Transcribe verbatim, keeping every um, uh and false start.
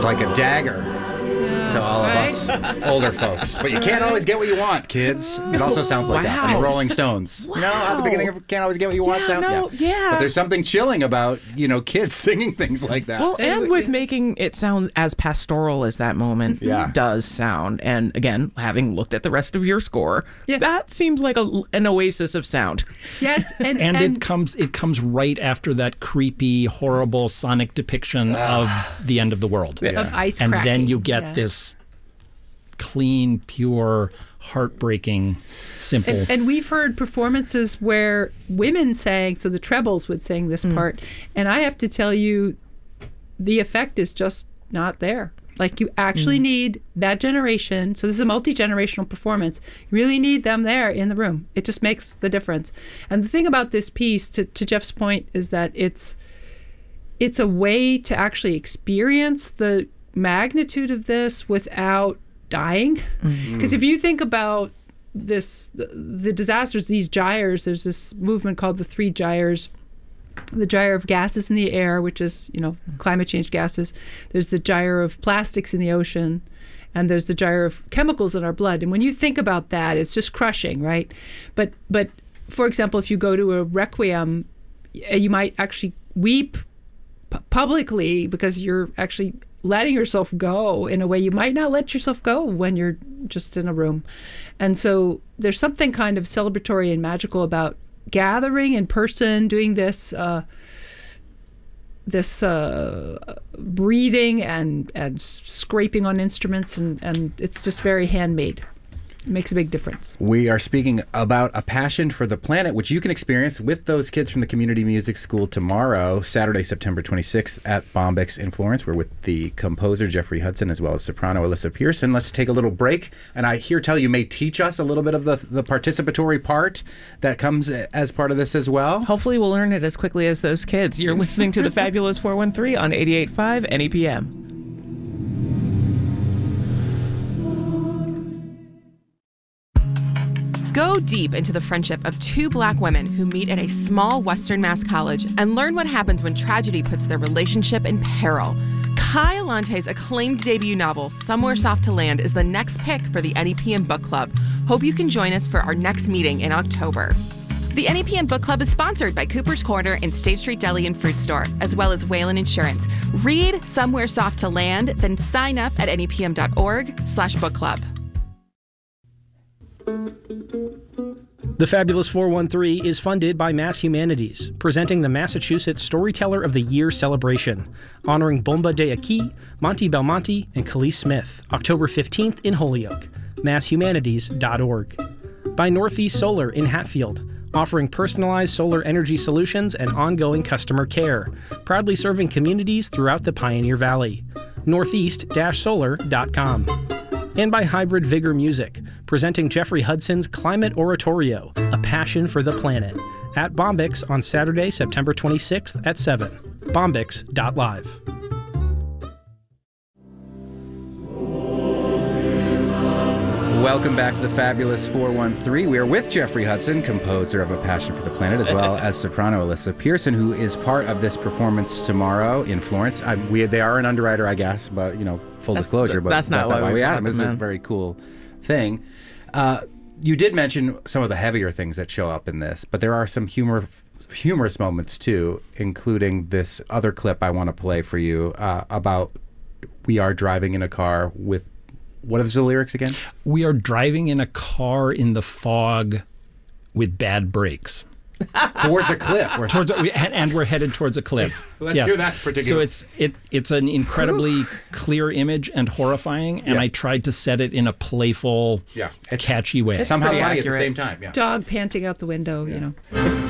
like a dagger to all of Right? us older folks. But you can't always get what you want, kids. It also sounds like that. Wow. From the Rolling Stones. Wow. You know, at the beginning of Can't Always Get What You Want Yeah, sound. no, yeah. But there's something chilling about, you know, kids singing things like that. Well, and with making it sound as pastoral as that moment Yeah. does sound. And again, having looked at the rest of your score, Yeah. that seems like a, an oasis of sound. Yes, and, And, it comes it comes right after that creepy, horrible sonic depiction of the end of the world. of ice And cracking. then you get Yeah. this clean, pure, heartbreaking, simple. And, and we've heard performances where women sang, so the trebles would sing this part, and I have to tell you, the effect is just not there. Like, you actually need that generation. So this is a multi-generational performance. You really need them there in the room. It just makes the difference. And the thing about this piece, to, to Jeff's point, is that it's it's a way to actually experience the magnitude of this without dying. Because if you think about this, the, the disasters, these gyres, there's this movement called the three gyres. The gyre of gases in the air, which is, you know, climate change gases. There's the gyre of plastics in the ocean, and there's the gyre of chemicals in our blood. And when you think about that, it's just crushing, right? But, but for example, if you go to a requiem, y- you might actually weep pu- publicly because you're actually letting yourself go in a way you might not let yourself go when you're just in a room. And so there's something kind of celebratory and magical about gathering in person, doing this uh, this uh, breathing and and scraping on instruments, and, and it's just very handmade. It makes a big difference. We are speaking about A Passion for the Planet, which you can experience with those kids from the Community Music School tomorrow, Saturday, September twenty-sixth at Bombyx in Florence. We're with the composer, Jeffrey Hudson, as well as soprano Alyssa Pearson. Let's take a little break. And I hear tell you may teach us a little bit of the, the participatory part that comes as part of this as well. Hopefully we'll learn it as quickly as those kids. You're listening to the Fabulous four one three on eighty-eight point five N E P M. Go deep into the friendship of two black women who meet at a small Western Mass college and learn what happens when tragedy puts their relationship in peril. Kai Alante's acclaimed debut novel, Somewhere Soft to Land, is the next pick for the N E P M Book Club. Hope you can join us for our next meeting in October. The N E P M Book Club is sponsored by Cooper's Corner and State Street Deli and Fruit Store, as well as Whalen Insurance. Read Somewhere Soft to Land, then sign up at nepm.org slash book club. The Fabulous four one three is funded by Mass Humanities, presenting the Massachusetts Storyteller of the Year celebration, honoring Bomba de Aki, Monty Belmonte, and Khalees Smith, October fifteenth in Holyoke, mass humanities dot org. By Northeast Solar in Hatfield, offering personalized solar energy solutions and ongoing customer care, proudly serving communities throughout the Pioneer Valley. northeast dash solar dot com. And by Hybrid Vigor Music, presenting Jeffrey Hudson's Climate Oratorio, A Passion for the Planet, at Bombyx on Saturday, September twenty-sixth at seven. bombyx dot live. Welcome back to the Fabulous four one three. We are with Jeffrey Hudson, composer of A Passion for the Planet, as well as soprano Alyssa Pearson, who is part of this performance tomorrow in Florence. I, we, they are an underwriter, I guess, but, you know, full That's- disclosure. But that's not why we we had brought them. It's them a in. very cool thing. Uh, you did mention some of the heavier things that show up in this, but there are some humor, humorous moments, too, including this other clip I want to play for you uh, about we are driving in a car with what are the lyrics again? We are driving in a car in the fog with bad brakes. Towards a cliff. We're Towards a, we, and, and we're headed towards a cliff. Let's hear that particular- So it's it it's an incredibly clear image and horrifying, and Yeah. I tried to set it in a playful, Yeah. It's- catchy way. somehow pretty funny at the accurate. same time. Yeah. Dog panting out the window, you know.